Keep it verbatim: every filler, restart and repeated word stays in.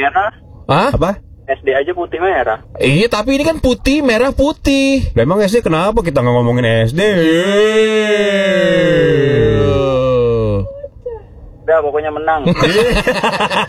merah. Hah? Apa? S D aja putih merah. Iya, tapi ini kan putih, merah, putih. Lah emang S D kenapa kita nggak ngomongin S D? Udah pokoknya menang.